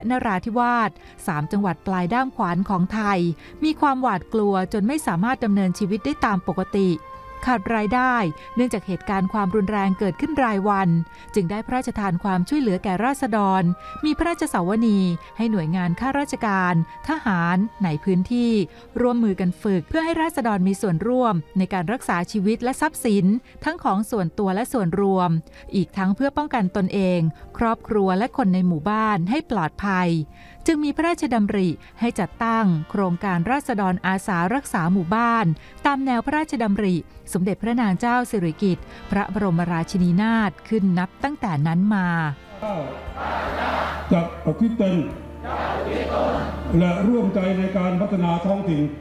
นราธิวาส3จังหวัดปลายด้ามขวานของไทยมีความหวาดกลัวจนไม่สามารถดำเนินชีวิตได้ตามปกติขาดรายได้เนื่องจากเหตุการณ์ความรุนแรงเกิดขึ้นรายวันจึงได้พระราชทานความช่วยเหลือแก่ราษฎรมีพระราชสาวนีให้หน่วยงานข้าราชการทหารในพื้นที่ร่วมมือกันฝึกเพื่อให้ราษฎรมีส่วนร่วมในการรักษาชีวิตและทรัพย์สินทั้งของส่วนตัวและส่วนรวมอีกทั้งเพื่อป้องกันตนเองครอบครัวและคนในหมู่บ้านให้ปลอดภัยจึงมีพระราชดำริให้จัดตั้งโครงการราษฎรอาสารักษาหมู่บ้านตามแนวพระราชดำริสมเด็จพระนางเจ้าสิริกิติ์พระบรมราชินีนาถขึ้นนับตั้งแต่นั้นมาจะอุทิศตนและร่วมใจในการพัฒนาท้องถิ่น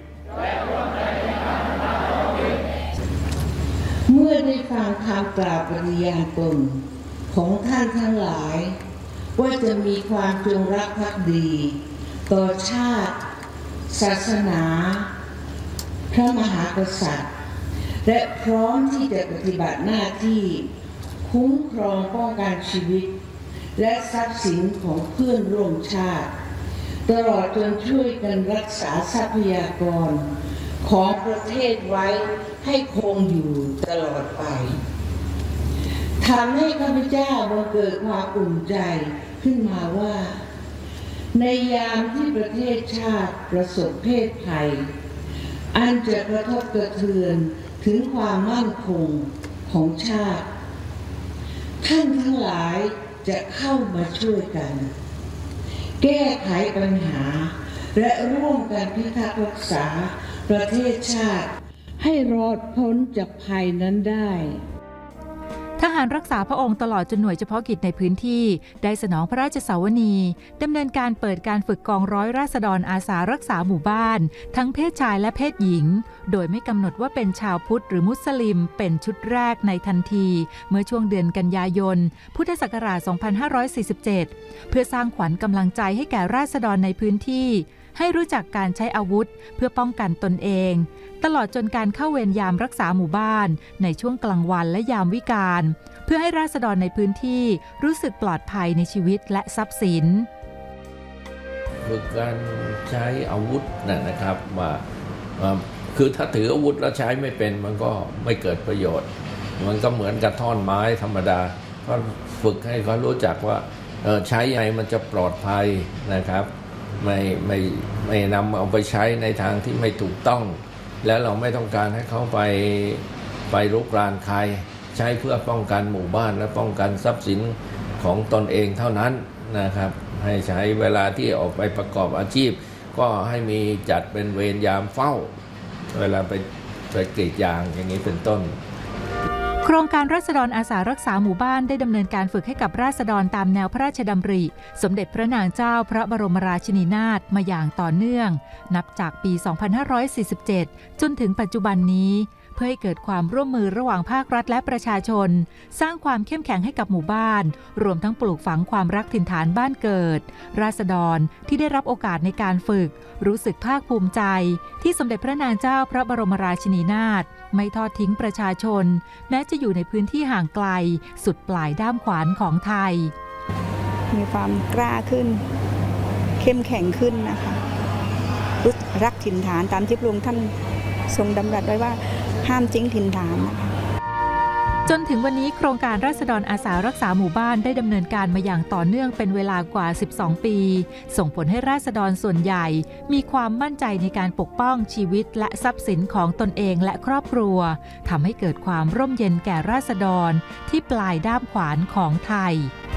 เมื่อได้ฟังคำกล่าวปฏิญาณตนของท่านทั้งหลายว่าจะมีความจงรักภักดีต่อชาติศาสนาพระมหากษัตริย์และพร้อมที่จะปฏิบัติหน้าที่คุ้มครองป้องกันชีวิตและทรัพย์สินของเพื่อนร่วมชาติตลอดจนช่วยกันรักษาทรัพยากรของประเทศไว้ให้คงอยู่ตลอดไปทำให้ข้าพเจ้าบังเกิดความอุ่นใจขึ้นมาว่าในยามที่ประเทศชาติประสบเพศภัยอันจะกระทบกระเทือนถึงความมั่นคงของชาติท่านทั้งหลายจะเข้ามาช่วยกันแก้ไขปัญหาและร่วมกันพิทักษ์รักษาประเทศชาติให้รอดพ้นจากภัยนั้นได้ทหารรักษาพระองค์ตลอดจนหน่วยเฉพาะกิจในพื้นที่ได้สนองพระราชสาวนีดำเนินการเปิดการฝึกกองร้อยราษฎรอาสารักษาหมู่บ้านทั้งเพศชายและเพศหญิงโดยไม่กำหนดว่าเป็นชาวพุทธหรือมุสลิมเป็นชุดแรกในทันทีเมื่อช่วงเดือนกันยายนพุทธศักราช 2547 เพื่อสร้างขวัญกำลังใจให้แก่ราษฎรในพื้นที่ให้รู้จักการใช้อาวุธเพื่อป้องกันตนเองตลอดจนการเข้าเวรยามรักษาหมู่บ้านในช่วงกลางวันและยามวิกาลเพื่อให้ราษฎรในพื้นที่รู้สึกปลอดภัยในชีวิตและทรัพย์สินฝึกการใช้อาวุธนะครับว่าคือถ้าถืออาวุธแล้วใช้ไม่เป็นมันก็ไม่เกิดประโยชน์มันก็เหมือนกับท่อนไม้ธรรมดาก็ฝึกให้เขารู้จักว่าใช้ยังไงมันจะปลอดภัยนะครับไม่นำเอาไปใช้ในทางที่ไม่ถูกต้องแล้วเราไม่ต้องการให้เขาไปรุกรานใครใช้เพื่อป้องกันหมู่บ้านและป้องกันทรัพย์สินของตนเองเท่านั้นนะครับให้ใช้เวลาที่ออกไปประกอบอาชีพก็ให้มีจัดเป็นเวรยามเฝ้าเวลาไปกรีดยางอย่างนี้เป็นต้นโครงการราษฎรอาสารักษาหมู่บ้านได้ดำเนินการฝึกให้กับราษฎรตามแนวพระราชดำริสมเด็จพระนางเจ้าพระบรมราชินีนาถมาอย่างต่อเนื่องนับจากปี 2547 จนถึงปัจจุบันนี้เพื่อให้เกิดความร่วมมือระหว่างภาครัฐและประชาชนสร้างความเข้มแข็งให้กับหมู่บ้านรวมทั้งปลูกฝังความรักถิ่นฐานบ้านเกิดราษฎรที่ได้รับโอกาสในการฝึกรู้สึกภาคภูมิใจที่สมเด็จพระนางเจ้าพระบรมราชินีนาถไม่ทอดทิ้งประชาชนแม้จะอยู่ในพื้นที่ห่างไกลสุดปลายด้ามขวานของไทยมีความกล้าขึ้นเข้มแข็งขึ้นนะคะรักถิ่นฐานตามที่พระองค์ท่านทรงดำรัสไว้ว่าห้ามทิ้งถิ่นฐานนะคะจนถึงวันนี้โครงการราษฎรอาสารักษาหมู่บ้านได้ดำเนินการมาอย่างต่อเนื่องเป็นเวลากว่า 12 ปีส่งผลให้ราษฎรส่วนใหญ่มีความมั่นใจในการปกป้องชีวิตและทรัพย์สินของตนเองและครอบครัวทำให้เกิดความร่มเย็นแก่ราษฎรที่ปลายด้ามขวานของไทย